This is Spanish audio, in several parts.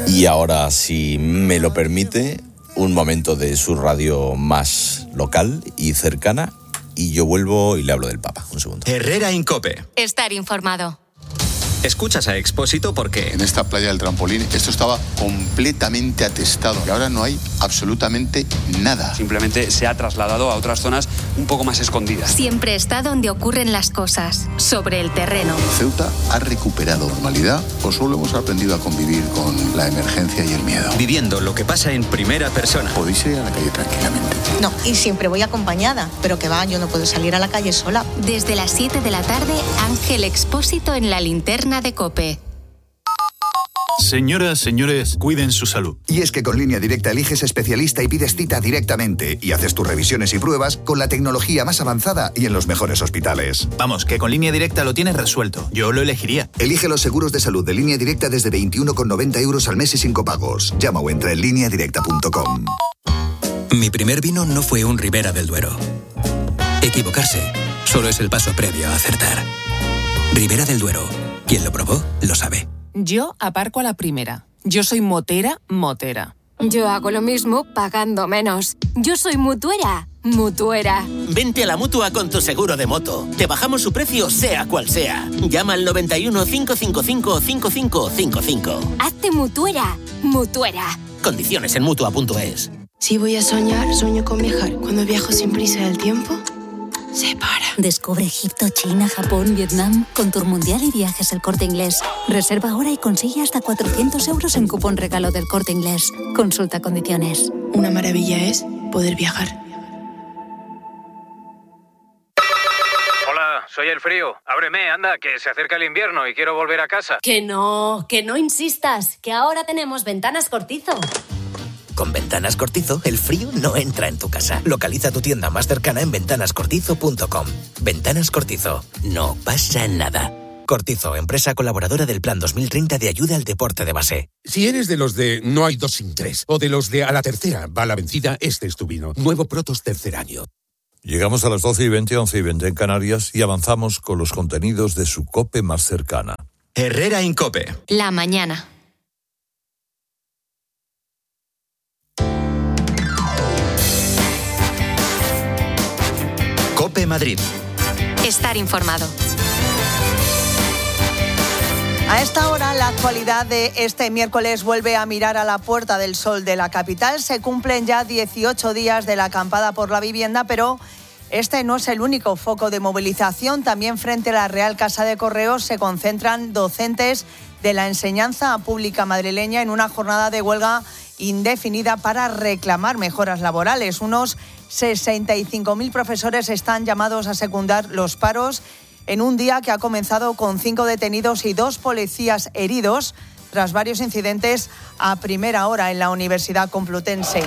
Y ahora, si me lo permite, un momento de su radio más local y cercana, y yo vuelvo y le hablo del Papa. Un segundo. Herrera en COPE. Estar informado. Escuchas a Expósito porque... En esta playa del Trampolín esto estaba completamente atestado y ahora no hay absolutamente nada. Simplemente se ha trasladado a otras zonas un poco más escondidas. Siempre está donde ocurren las cosas, sobre el terreno. ¿Ceuta ha recuperado normalidad o solo hemos aprendido a convivir con la emergencia y el miedo? Viviendo lo que pasa en primera persona. Podéis ir a la calle tranquilamente. No, y siempre voy acompañada, pero que va, yo no puedo salir a la calle sola. Desde las 7 de la tarde, Ángel Expósito en la linterna de COPE. Señoras, señores, cuiden su salud. Y es que con Línea Directa eliges especialista y pides cita directamente y haces tus revisiones y pruebas con la tecnología más avanzada y en los mejores hospitales. Vamos, que con Línea Directa lo tienes resuelto. Yo lo elegiría. Elige los seguros de salud de Línea Directa desde 21,90 € al mes y sin copagos. Llama o entra en lineadirecta.com. Mi primer vino no fue un Ribera del Duero. Equivocarse solo es el paso previo a acertar. Ribera del Duero. Quien lo probó, lo sabe. Yo aparco a la primera. Yo soy motera. Yo hago lo mismo pagando menos. Yo soy mutuera. Vente a la Mutua con tu seguro de moto. Te bajamos su precio sea cual sea. Llama al 91 555 5555. Hazte mutuera. Condiciones en Mutua.es. Si voy a soñar, sueño con viajar. Cuando viajo sin prisa del tiempo, se para. Descubre Egipto, China, Japón, Vietnam con Tour Mundial y Viajes El Corte Inglés. Reserva ahora y consigue hasta 400 € en cupón regalo del Corte Inglés. Consulta condiciones. Una maravilla es poder viajar. Hola, soy el frío. Ábreme, anda, que se acerca el invierno y quiero volver a casa. Que no insistas, que ahora tenemos Ventanas Cortizo. Con Ventanas Cortizo, el frío no entra en tu casa. Localiza tu tienda más cercana en ventanascortizo.com. Ventanas Cortizo. No pasa nada. Cortizo, empresa colaboradora del Plan 2030 de ayuda al deporte de base. Si eres de los de no hay dos sin tres, o de los de a la tercera va la vencida, este es tu vino. Nuevo Protos tercer año. Llegamos a las 12:20, 11:20 en Canarias y avanzamos con los contenidos de su COPE más cercana. Herrera en COPE. La mañana. COPE Madrid. Estar informado. A esta hora, la actualidad de este miércoles vuelve a mirar a la Puerta del Sol de la capital. Se cumplen ya 18 días de la acampada por la vivienda, pero este no es el único foco de movilización. También frente a la Real Casa de Correos se concentran docentes de la enseñanza pública madrileña en una jornada de huelga indefinida para reclamar mejoras laborales. Unos 65.000 profesores están llamados a secundar los paros en un día que ha comenzado con 5 detenidos y 2 policías heridos tras varios incidentes a primera hora en la Universidad Complutense.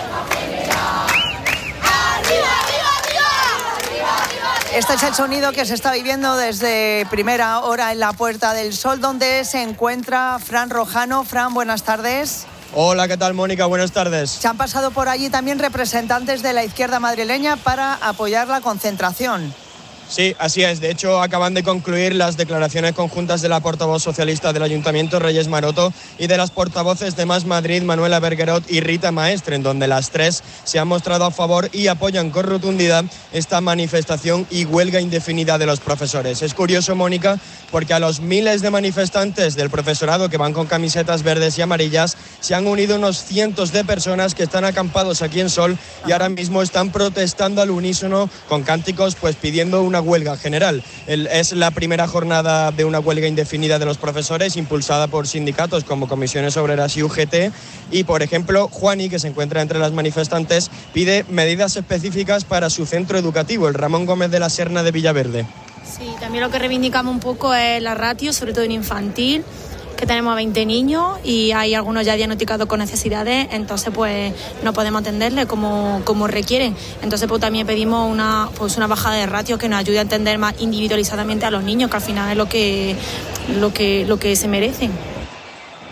Este es el sonido que se está viviendo desde primera hora en la Puerta del Sol, donde se encuentra Fran Rojano. Fran, buenas tardes. Hola, ¿qué tal, Mónica? Buenas tardes. Se han pasado por allí también representantes de la izquierda madrileña para apoyar la concentración. Sí, así es. De hecho, acaban de concluir las declaraciones conjuntas de la portavoz socialista del Ayuntamiento, Reyes Maroto, y de las portavoces de Más Madrid, Manuela Berguerot y Rita Maestre, en donde las tres se han mostrado a favor y apoyan con rotundidad esta manifestación y huelga indefinida de los profesores. Es curioso, Mónica, porque a los miles de manifestantes del profesorado que van con camisetas verdes y amarillas se han unido unos cientos de personas que están acampados aquí en Sol y ahora mismo están protestando al unísono con cánticos, pues pidiendo una huelga general. Es la primera jornada de una huelga indefinida de los profesores impulsada por sindicatos como Comisiones Obreras y UGT y, por ejemplo, Juani, que se encuentra entre las manifestantes, pide medidas específicas para su centro educativo, el Ramón Gómez de la Serna de Villaverde. Sí, también lo que reivindicamos un poco es la ratio, sobre todo en infantil, que tenemos a 20 niños y hay algunos ya diagnosticados con necesidades, entonces pues no podemos atenderles como requieren. Entonces pues también pedimos una bajada de ratio que nos ayude a atender más individualizadamente a los niños, que al final es lo que se merecen.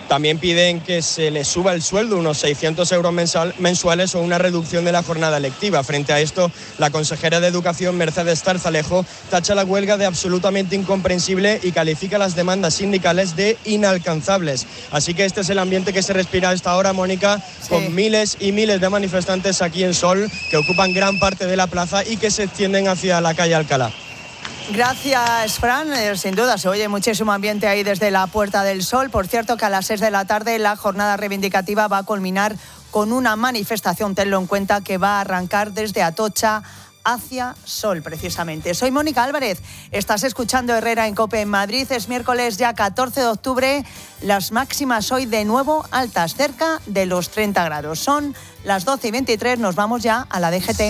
También piden que se les suba el sueldo, unos 600 euros mensuales o una reducción de la jornada lectiva. Frente a esto, la consejera de Educación, Mercedes Tarzalejo, tacha la huelga de absolutamente incomprensible y califica las demandas sindicales de inalcanzables. Así que este es el ambiente que se respira a esta hora, Mónica, con miles y miles de manifestantes aquí en Sol, que ocupan gran parte de la plaza y que se extienden hacia la calle Alcalá. Gracias, Fran. Sin duda se oye muchísimo ambiente ahí desde la Puerta del Sol. Por cierto, que a las 6 de la tarde la jornada reivindicativa va a culminar con una manifestación, tenlo en cuenta, que va a arrancar desde Atocha hacia Sol, precisamente. Soy Mónica Álvarez. Estás escuchando Herrera en COPE en Madrid. Es miércoles ya 14 de octubre. Las máximas hoy de nuevo altas, cerca de los 30 grados. Son las 12:23. Nos vamos ya a la DGT.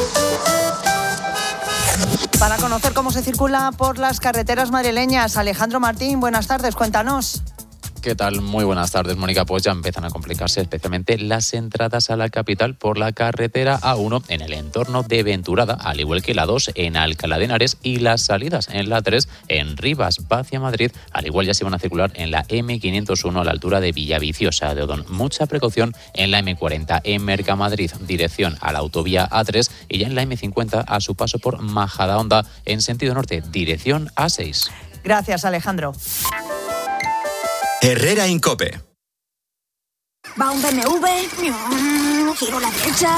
Para conocer cómo se circula por las carreteras madrileñas, Alejandro Martín, buenas tardes, cuéntanos. ¿Qué tal? Muy buenas tardes, Mónica. Pues ya empiezan a complicarse especialmente las entradas a la capital por la carretera A1 en el entorno de Venturada, al igual que la 2 en Alcalá de Henares y las salidas en la 3 en Rivas, hacia Madrid. Al igual ya se van a circular en la M501 a la altura de Villaviciosa de Odón. Mucha precaución en la M40 en Mercamadrid, dirección a la autovía A3 y ya en la M50 a su paso por Majadahonda en sentido norte, dirección A6. Gracias, Alejandro. Herrera en COPE. Va un BMW, giro a la derecha.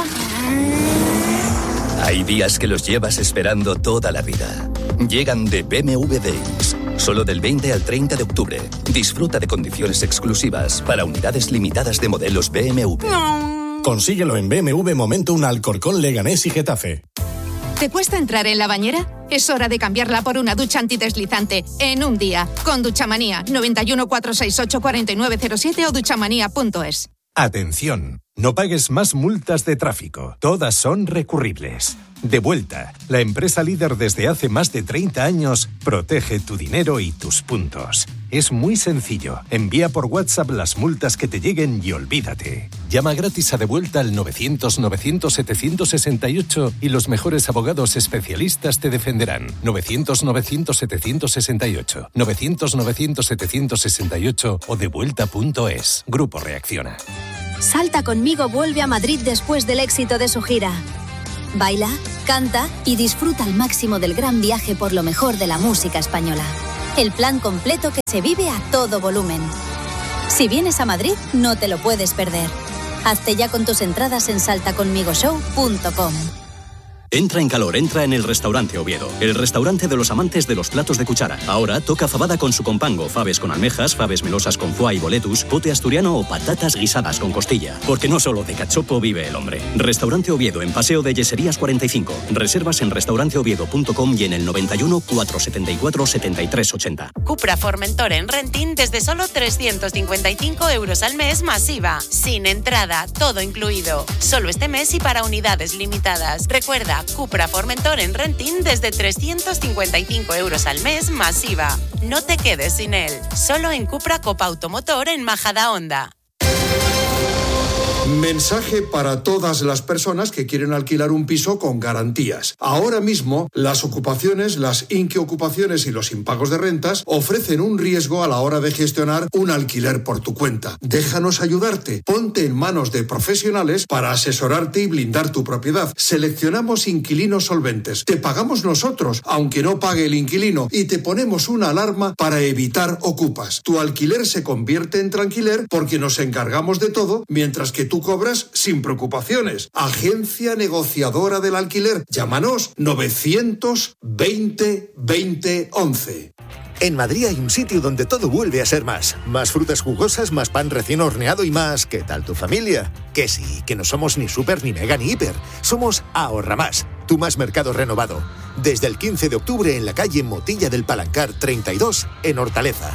Hay días que los llevas esperando toda la vida. Llegan de BMW Days. Solo del 20 al 30 de octubre. Disfruta de condiciones exclusivas para unidades limitadas de modelos BMW. Consíguelo en BMW Momentum, Alcorcón, Leganés y Getafe. ¿Te cuesta entrar en la bañera? Es hora de cambiarla por una ducha antideslizante en un día. Con Duchamanía, 91 468 4907 o duchamanía.es. Atención, no pagues más multas de tráfico. Todas son recurribles. Devuelta, la empresa líder desde hace más de 30 años, protege tu dinero y tus puntos. Es muy sencillo. Envía por WhatsApp las multas que te lleguen y olvídate. Llama gratis a Devuelta al 900-900-768 y los mejores abogados especialistas te defenderán. 900-900-768. 900-900-768 o devuelta.es. Grupo Reacciona. Salta conmigo vuelve a Madrid después del éxito de su gira. Baila, canta y disfruta al máximo del gran viaje por lo mejor de la música española. El plan completo que se vive a todo volumen. Si vienes a Madrid, no te lo puedes perder. Hazte ya con tus entradas en saltaconmigoshow.com. Entra en calor, entra en el Restaurante Oviedo, el restaurante de los amantes de los platos de cuchara. Ahora toca fabada con su compango, faves con almejas, faves melosas con foie y boletus, pote asturiano o patatas guisadas con costilla. Porque no solo de cachopo vive el hombre. Restaurante Oviedo en Paseo de Yeserías 45. Reservas en restauranteoviedo.com y en el 91 474 7380. Cupra Formentor en renting desde solo 355 euros al mes masiva. Sin entrada, todo incluido. Solo este mes y para unidades limitadas. Recuerda, Cupra Formentor en renting desde 355 euros al mes masiva. No te quedes sin él. Solo en Cupra Copa Automotor en Majadahonda. Mensaje para todas las personas que quieren alquilar un piso con garantías. Ahora mismo, las ocupaciones, las inquiocupaciones y los impagos de rentas ofrecen un riesgo a la hora de gestionar un alquiler por tu cuenta. Déjanos ayudarte. Ponte en manos de profesionales para asesorarte y blindar tu propiedad. Seleccionamos inquilinos solventes. Te pagamos nosotros, aunque no pague el inquilino, y te ponemos una alarma para evitar ocupas. Tu alquiler se convierte en tranquiler porque nos encargamos de todo, mientras que tú cobras sin preocupaciones. Agencia negociadora del alquiler. Llámanos 920 20 11. En Madrid hay un sitio donde todo vuelve a ser más. Más frutas jugosas, más pan recién horneado y más... ¿Qué tal tu familia? Que sí, que no somos ni súper, ni mega, ni hiper. Somos Ahorra Más, tu más mercado renovado. Desde el 15 de octubre en la calle Motilla del Palancar 32, en Hortaleza.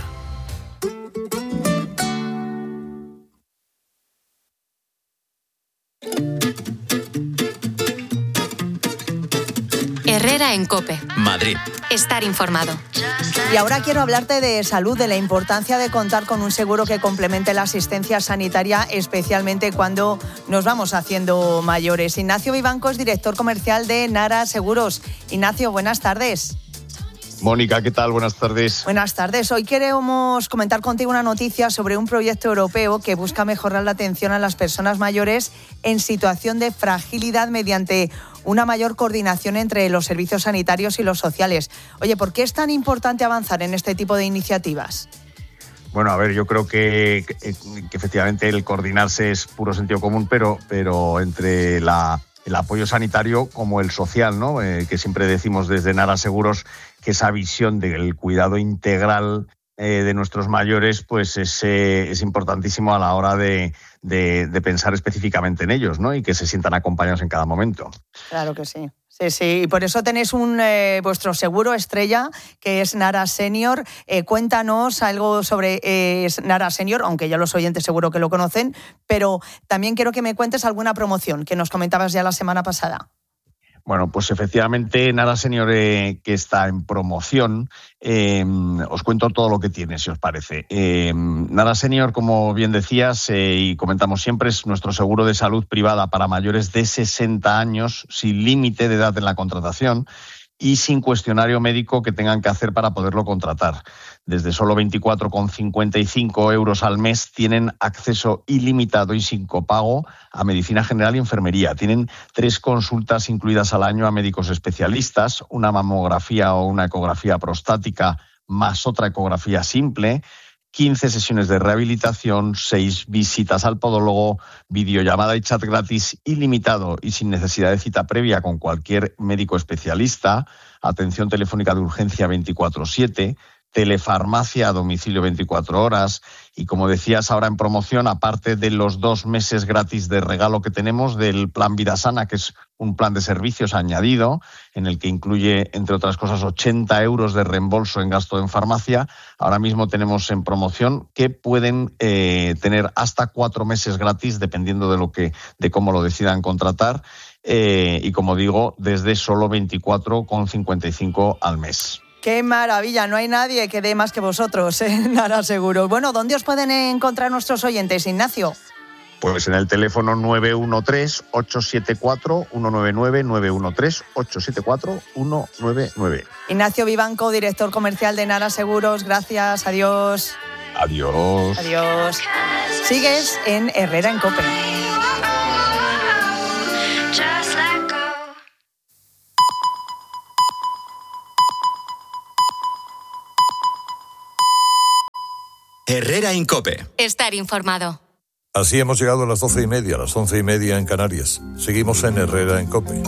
Herrera en COPE. Madrid. Estar informado. Y ahora quiero hablarte de salud, de la importancia de contar con un seguro que complemente la asistencia sanitaria, especialmente cuando nos vamos haciendo mayores. Ignacio Vivanco es director comercial de Nara Seguros. Ignacio, buenas tardes. Mónica, ¿qué tal? Buenas tardes. Buenas tardes. Hoy queremos comentar contigo una noticia sobre un proyecto europeo que busca mejorar la atención a las personas mayores en situación de fragilidad mediante una mayor coordinación entre los servicios sanitarios y los sociales. Oye, ¿por qué es tan importante avanzar en este tipo de iniciativas? Bueno, a ver, yo creo que efectivamente el coordinarse es puro sentido común, pero entre el apoyo sanitario como el social, ¿no? Que siempre decimos desde Nara Seguros que esa visión del cuidado integral de nuestros mayores pues es importantísimo a la hora de pensar específicamente en ellos, ¿no? Y que se sientan acompañados en cada momento. Claro que sí. Sí, y por eso tenéis vuestro seguro estrella, que es Nara Senior. Cuéntanos algo sobre Nara Senior, aunque ya los oyentes seguro que lo conocen, pero también quiero que me cuentes alguna promoción que nos comentabas ya la semana pasada. Bueno, pues efectivamente, Nara Senior que está en promoción, os cuento todo lo que tiene, si os parece. Nara Senior, como bien decías y comentamos siempre, es nuestro seguro de salud privada para mayores de 60 años, sin límite de edad en la contratación y sin cuestionario médico que tengan que hacer para poderlo contratar. Desde solo 24,55 euros al mes tienen acceso ilimitado y sin copago a medicina general y enfermería. Tienen 3 consultas incluidas al año a médicos especialistas, una mamografía o una ecografía prostática más otra ecografía simple, 15 sesiones de rehabilitación, 6 visitas al podólogo, videollamada y chat gratis ilimitado y sin necesidad de cita previa con cualquier médico especialista, atención telefónica de urgencia 24/7, telefarmacia a domicilio 24 horas y, como decías, ahora en promoción, aparte de los 2 meses gratis de regalo que tenemos del plan Vida Sana, que es un plan de servicios añadido en el que incluye, entre otras cosas, 80 euros de reembolso en gasto en farmacia, ahora mismo tenemos en promoción que pueden tener hasta 4 meses gratis dependiendo de cómo lo decidan contratar y, como digo, desde solo 24,55 al mes. ¡Qué maravilla! No hay nadie que dé más que vosotros, Nara Seguros. Bueno, ¿dónde os pueden encontrar nuestros oyentes, Ignacio? Pues en el teléfono 913-874-199, 913-874-199. Ignacio Vivanco, director comercial de Nara Seguros. Gracias, adiós. Adiós. Adiós. Sigues en Herrera en COPE. Herrera en COPE. Estar informado. Así hemos llegado a las 12:30, a las 11:30 en Canarias. Seguimos en Herrera en COPE.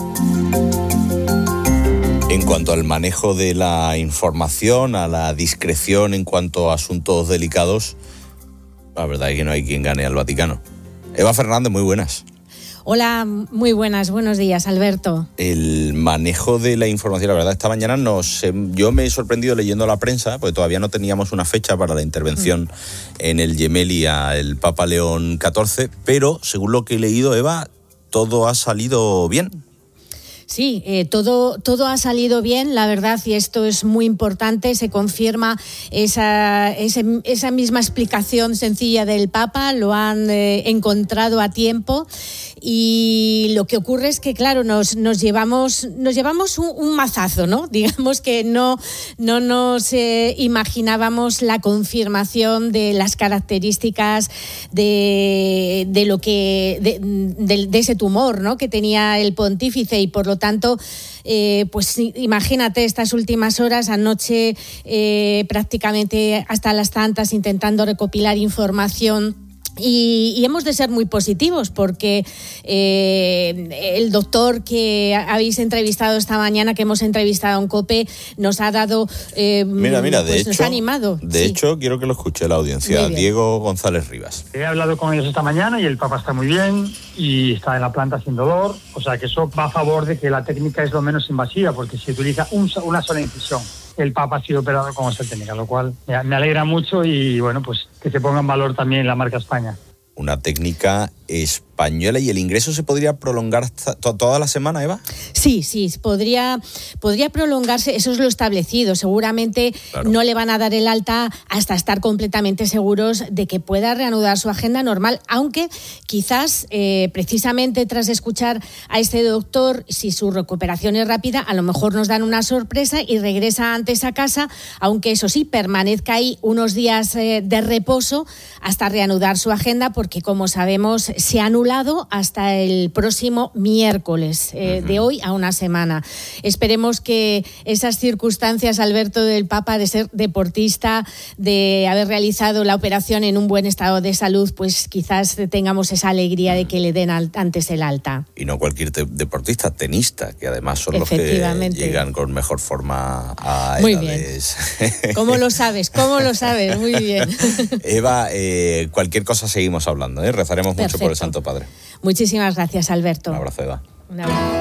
En cuanto al manejo de la información, a la discreción en cuanto a asuntos delicados, la verdad es que no hay quien gane al Vaticano. Eva Fernández, muy buenas. Hola, muy buenas, buenos días, Alberto. El manejo de la información, la verdad, esta mañana yo me he sorprendido leyendo la prensa, porque todavía no teníamos una fecha para la intervención en el Gemelli al Papa León XIV, pero según lo que he leído, Eva, todo ha salido bien. Sí, todo ha salido bien, la verdad, y esto es muy importante. Se confirma esa misma explicación sencilla del Papa, lo han encontrado a tiempo. Y lo que ocurre es que, claro, nos llevamos un mazazo, ¿no? Digamos que no nos imaginábamos la confirmación de las características de ese tumor, ¿no? Que tenía el pontífice, y por lo tanto, pues imagínate estas últimas horas, anoche prácticamente hasta las tantas, intentando recopilar información. Y hemos de ser muy positivos porque el doctor que habéis entrevistado esta mañana, que hemos entrevistado en COPE, nos ha dado, mira, pues nos ha animado. De hecho, quiero que lo escuche la audiencia. Diego González Rivas. He hablado con ellos esta mañana y el Papa está muy bien y está en la planta sin dolor. O sea que eso va a favor de que la técnica es lo menos invasiva, porque se utiliza una sola incisión. El Papa ha sido operado con esta técnica, lo cual me alegra mucho y bueno, pues que se ponga en valor también la marca España. Una técnica española. ¿Y el ingreso se podría prolongar hasta toda la semana, Eva? Sí, podría prolongarse, eso es lo establecido. Seguramente no le van a dar el alta hasta estar completamente seguros de que pueda reanudar su agenda normal, aunque quizás precisamente tras escuchar a este doctor, si su recuperación es rápida, a lo mejor nos dan una sorpresa y regresa antes a casa, aunque eso sí, permanezca ahí unos días de reposo hasta reanudar su agenda, porque como sabemos se ha anulado hasta el próximo miércoles, de hoy a una semana. Esperemos que esas circunstancias, Alberto, del Papa, de ser deportista, de haber realizado la operación en un buen estado de salud, pues quizás tengamos esa alegría de que le den antes el alta. Y no cualquier deportista, tenista, que además son los que llegan con mejor forma a edades. Muy bien. ¿Cómo lo sabes? Muy bien. Eva, cualquier cosa seguimos hablando, ¿eh? Rezaremos mucho por el Santo Padre. Muchísimas gracias, Alberto. Un abrazo, Eva. Un abrazo.